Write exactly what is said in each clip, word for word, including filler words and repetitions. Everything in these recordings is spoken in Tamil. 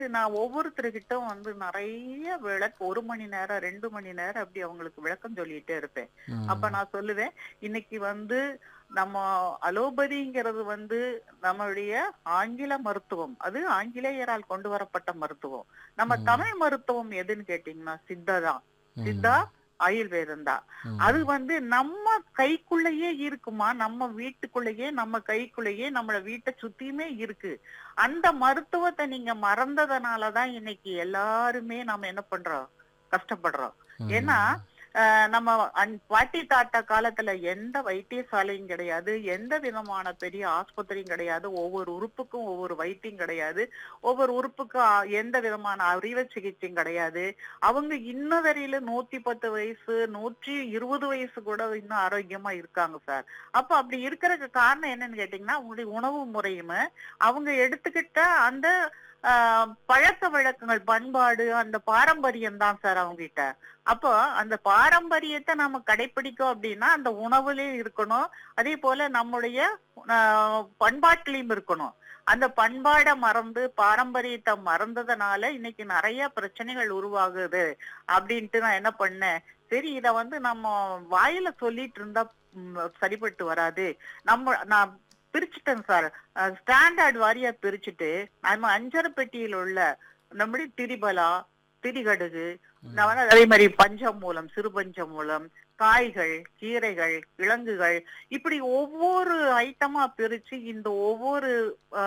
நான் ஒவ்வொருத்தர்கிட்டும் வந்து நெறைய விளக் ஒரு மணி நேரம், ரெண்டு மணி நேரம் அப்படி அவங்களுக்கு விளக்கம் சொல்லிட்டே இருப்பேன். அப்ப ம். நான் சொல்லுவேன், இன்னைக்கு வந்து நம்ம அலோபதிங்கிறது வந்து நம்மளுடைய ஆங்கில மருத்துவம். அது ஆங்கிலேயரால் கொண்டு வரப்பட்ட மருத்துவம். நம்ம ம். தமிழ் மருத்துவம் எதுன்னு கேட்டீங்கன்னா, சித்தா தான். சித்தா, ம். ஆயுர்வேதம் தான். அது ம். வந்து நம்ம கைக்குள்ளேயே இருக்குமா, நம்ம வீட்டுக்குள்ளேயே, நம்ம கைக்குள்ளேயே, நம்மள வீட்ட சுத்தியுமே இருக்கு. அந்த மருத்துவத்த நீங்க மறந்ததுனால தான் இன்னைக்கு எல்லாருமே நாம என்ன பண்றோம்? கஷ்டப்படுறோம். ஏன்னா, ம். அ நம்ம அன் பாட்டி தாத்தா காலத்துல எந்த வைத்தியசாலையும் கிடையாது. எந்த விதமான பெரிய ஆஸ்பத்திரியும் கிடையாது. ஒவ்வொரு உறுப்புக்கும் ஒவ்வொரு வைத்தியம் கிடையாது. ஒவ்வொரு உறுப்புக்கும் அ எந்த விதமான அறுவை சிகிச்சையும் கிடையாது. அவங்க இன்ன வரையில நூத்தி பத்து வயசு, நூற்றி இருபது வயசு கூட இன்னும் ஆரோக்கியமா இருக்காங்க சார். அப்ப அப்படி இருக்கறதுக்கு காரணம் என்னன்னு கேட்டீங்கன்னா, அவங்களுடைய உணவு முறையும், அவங்க எடுத்துக்கிட்ட அந்த அ பழக்கவழக்கங்கள், பண்பாடு, அந்த பாரம்பரியம் தான் சார் அவங்ககிட்ட. அப்போ அந்த பாரம்பரியத்த நாம கடைப்பிடிக்கோம் அப்படின்னா, அந்த உணவுலயும் இருக்கணும். அதே போல நம்முடைய அ பண்பாட்டிலயும் இருக்கணும். அந்த பண்பாட மறந்து, பாரம்பரியத்த மறந்ததுனால இன்னைக்கு நெறைய பிரச்சனைகள் உருவாகுது அப்படின்ட்டு நான் என்ன பண்ணேன், சரி இத வந்து நம்ம வாயில சொல்லிட்டு இருந்தா ம் சரிப்பட்டு வராது. நம்ம நான் பிரிச்சுட்டேன் சார். அ ஸ்டாண்டர்ட் வாரியா பிரிச்சுட்டு, நம்ம அஞ்சர பெட்டியில் உள்ள நம்முடைய திரிபலா, திரிகடுகு, நான் ம். வந்து அதே மாரி பஞ்சமூலம், சிறுபஞ்சமூலம், காய்கள், கீரைகள், கிழங்குகள் இப்படி ஒவ்வொரு ஐட்டமா பிரிச்சு இந்த ஒவ்வொரு ஆ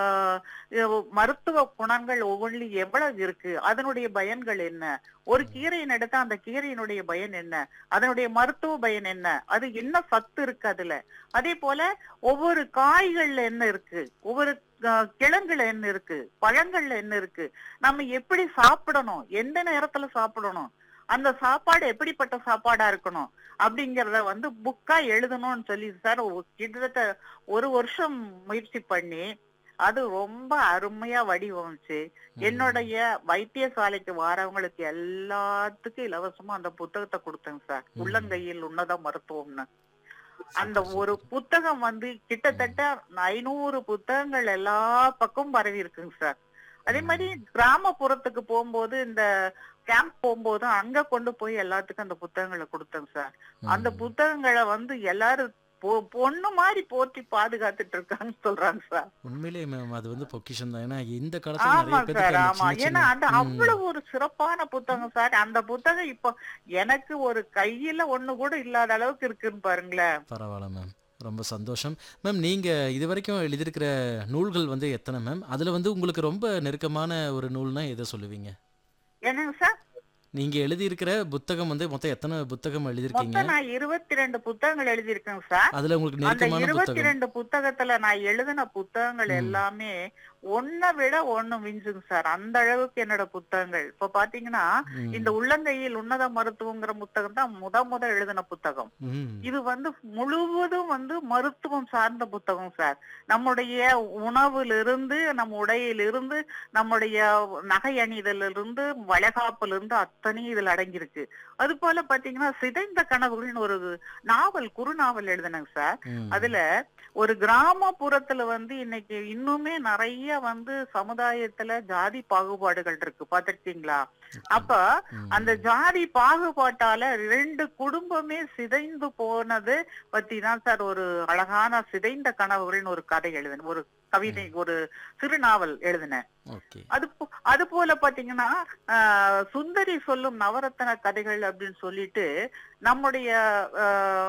மருத்துவ குணங்கள் ஒவ்வொன்றிலும் எவ்வளவு இருக்கு? அதனுடைய பயன்கள் என்ன? ஒரு ம். கீரையின் எடுத்தா அந்த கீரையினுடைய பயன் என்ன? அதனுடைய மருத்துவ பயன் என்ன? அது என்ன சத்து இருக்கு அதுல? அதே போல ஒவ்வொரு காய்கள்ல என்ன இருக்கு? ஒவ்வொரு அ கிழங்குல என்ன இருக்கு? பழங்கள்ல என்ன இருக்கு? நம்ம எப்படி சாப்பிடணும்? எந்த நேரத்துல சாப்பிடணும்? அந்த சாப்பாடு எப்படிப்பட்ட சாப்பாடா இருக்கணும்? அப்படிங்கிறத வந்து புக்கா எழுதணும்னு சொல்லி சார் ஒ கிட்டத்தட்ட ஒரு வருஷம் முயற்சி பண்ணி, அது ரொம்ப அருமையா வடிவமைச்சு, ம். என்னுடைய வைத்தியசாலைக்கு வாரவங்களுக்கு எல்லாத்துக்கும் இலவசமா அந்த புத்தகத்த குடுத்தேங்க சார். ம். உள்ளங்கையில் உன்னத மருத்துவம்னு. அந்த சூப்பர், ஒரு சூப்பர். புத்தகம் வந்து ம். கிட்டத்தட்ட ஐநூறு புத்தகங்கள் எல்லா பக்கமும் பரவி இருக்குங்க சார். அதே மாரி ம். கிராமப்புறத்துக்கு போம்போது, இந்த கேம்ப் போம்போது அங்க கொண்டு போய் எல்லாத்துக்கும் அந்த புத்தகங்கள குடுத்தேங்க சார். அந்த ம். புத்தகங்கள வந்து எல்லாரும் பொ பொண்ணு மாரி போற்றி பாதுகாத்துட்டு இருக்காங்கன்னு சொல்றாங்க சார். உண்மையிலேயே மேம் அது வந்து பொக்கிஷம் தான். ஏன்னா இந்த காலத்துல ஆமா நெறைய சார், பேத்துக்கு அந்த ஆமா. சின்ன ஏன்னா சின்ன அது ம். அவ்வளவு ஒரு சிறப்பான புத்தகம் சார். அந்த புத்தகம் இப்போ எனக்கு ஒரு கையில ஒண்ணு கூட இல்லாத அளவுக்கு இருக்குன்னு பாருங்களேன். பரவால்ல மேம். ரொம்ப சந்தோஷம். மேம் நீங்க இதுவரைக்கும் எழுதியிருக்கிற நூல்கள் வந்து எத்தன மேம்? அதுல வந்து உங்களுக்கு ரொம்ப நெருக்கமான ஒரு நூல்னா எத சொல்லுவீங்க? என்னங்க சார்? நீங்க எழுதியிருக்கிற புத்தகம் வந்து மொத்தம் எத்தன புத்தகம் எழுதியிருக்கீங்க? மொத்தம் நான் இருபத்தி ரெண்டு புத்தகங்கள் எழுதியிருக்கேங்க சார். அதுல உங்களுக்கு அந்த நெருக்கமான புத்தகம்? இருபத்தி ரெண்டு புத்தகத்துல நான் எழுதின புத்தகங்கள் ம். எல்லாமே ஒண்ண விட ஒண்ணு மிஞ்சுங்க சார். அந்த அளவுக்கு என்னோட புத்தகங்கள். இப்ப பாத்தீங்கன்னா, இந்த ம். உள்ளங்கையில் உன்னத மருத்துவங்கிற புத்தகம் தான் முத முத எழுதின புத்தகம். ம். இது வந்து முழுவதும் வந்து மருத்துவம் சார்ந்த புத்தகம் சார். நம்முடைய உணவிலிருந்து, நம் உடையிலிருந்து, நம்முடைய நகை அணிதலிருந்து, வளைகாப்பிலிருந்து அத்தனையும் இதுல அடங்கியிருக்கு. அதுபோல பாத்தீங்கன்னா, சிதைந்த கனவுகள்னு ஒரு நாவல், குறுநாவல் எழுதினேங்க சார். ம். அதுல ஒரு கிராமப்புறத்துல வந்து இன்னைக்கு இன்னுமே நெறைய வந்து சமுதாயத்துல ஜாதி பாகுபாடுகள் இருக்கு. பார்த்திருக்கீங்களா? அப்ப நிச்சயமா. அந்த ம். ஜாதி பாகுபாட்டால ரெண்டு குடும்பமே சிதைந்து போனது பத்தி தான் சார் ஒரு அழகான சிதைந்த கனவுகள்னு ஒரு கதை எழுதினேன். ஒரு கவிதை, ம். ஒரு சிறுநாவல் எழுதினேன். ஓகே. அது போ அது போல பாத்தீங்கன்னா, ஆ சுந்தரி சொல்லும் நவரத்தின கதைகள் அப்படின்னு சொல்லிட்டு, நம்முடைய அ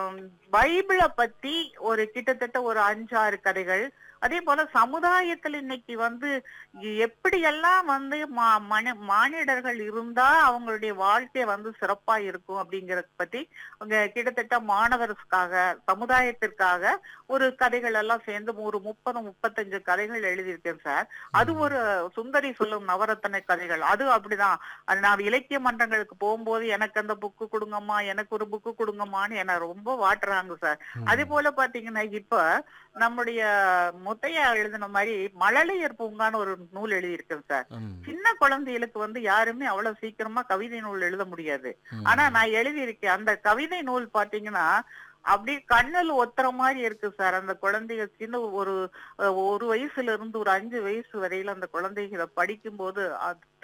பைபிள பத்தி ஒரு கிட்டத்தட்ட ஒரு ஐந்து, ஆறு கதைகள். அதே போல சமுதாயத்துல இன்னைக்கு வந்து எப்படியெல்லாம் வந்து மா மனி மானிடர்கள் இருந்தா அவங்களுடைய வாழ்க்கை வந்து சிறப்பா இருக்கும் அப்படிங்கறத பத்தி அங்க கிட்டத்தட்ட மாணவருக்காக, சமுதாயத்திற்காக ஒரு கதைகள் எல்லாம் சேர்ந்து ஒரு முப்பது, முப்பத்தஞ்சு கதைகள் எழுதியிருக்கேன் சார். அது ம். ஒரு சுந்தரி சொல்லும் நவரத்தின கதைகள். அது அப்படிதான். அது நான் இலக்கிய மன்றங்களுக்கு போகும்போது எனக்கு அந்த புக்கு குடுங்கம்மா, எனக்கு ஒரு புக்கு குடுங்கம்மான்னு என்ன ரொம்ப வாட்டுறாங்க சார். அதே ம். போல பாத்தீங்கன்னா, இப்ப நம்முடைய முத்தையா எழுதின மாரி மழலையர் பூங்கான்னு ஒரு நூல் எழுதியிருக்கேன் சார். ம். சின்ன குழந்தைகளுக்கு வந்து யாருமே அவ்வளவு சீக்கிரமா கவிதை நூல் எழுத முடியாது. ஆனா ம். நான் எழுதியிருக்கேன். அந்த கவிதை நூல் பாத்தீங்கன்னா, அப்படியே கண்ணுல ஒத்துற மாதிரி இருக்கு சார். அந்த குழந்தைங்க சின்ன ஒரு அஹ், ஒரு வயசுல இருந்து ஒரு அஞ்சு வயசு வரையில அந்த குழந்தைங்க இத படிக்கும்போது